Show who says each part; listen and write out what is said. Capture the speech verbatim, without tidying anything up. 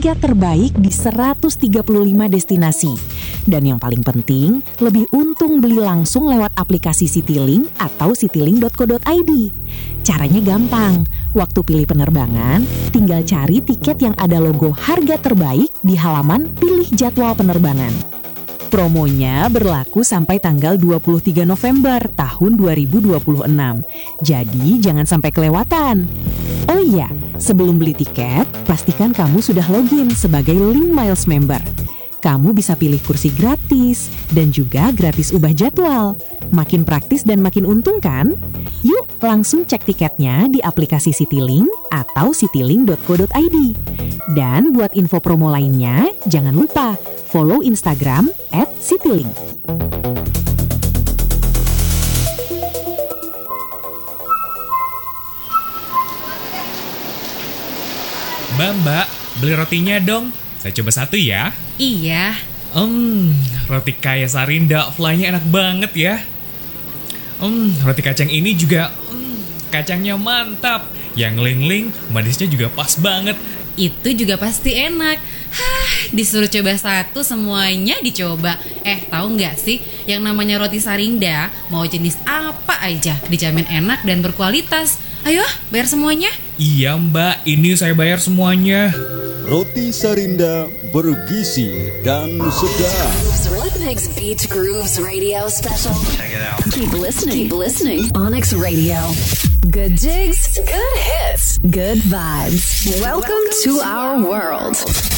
Speaker 1: harga terbaik di seratus tiga puluh lima destinasi. Dan yang paling penting, lebih untung beli langsung lewat aplikasi Citylink atau citylink dot co dot i d. Caranya gampang, waktu pilih penerbangan, tinggal cari tiket yang ada logo harga terbaik di halaman pilih jadwal penerbangan. Promonya berlaku sampai tanggal dua puluh tiga November tahun dua ribu dua puluh enam. Jadi jangan sampai kelewatan. Oh iya, sebelum beli tiket, pastikan kamu sudah login sebagai Link Miles member. Kamu bisa pilih kursi gratis dan juga gratis ubah jadwal. Makin praktis dan makin untung kan? Yuk langsung cek tiketnya di aplikasi Citylink atau citylink dot co dot i d. Dan buat info promo lainnya, jangan lupa follow Instagram at citylink.
Speaker 2: Mbak, mbak, beli rotinya dong. Saya coba satu ya.
Speaker 3: Iya.
Speaker 2: Hmm, roti kaya Sarinda, fly-nya enak banget ya. Hmm, roti kacang ini juga, hmm, kacangnya mantap. Yang ling-ling, manisnya juga pas banget.
Speaker 3: Itu juga pasti enak. Hah, disuruh coba satu semuanya dicoba. Eh, tahu nggak sih, yang namanya roti Sarinda, mau jenis apa aja dijamin enak dan berkualitas. Ayo, bayar semuanya.
Speaker 2: Iya mbak, ini saya bayar semuanya.
Speaker 4: Roti Sarinda bergizi dan sedap.
Speaker 5: Onyx Beach Grooves Radio Special.
Speaker 6: Check it out.
Speaker 5: Keep listening. Keep listening. Onyx Radio. Good jigs, good hits, good vibes. Welcome to our world.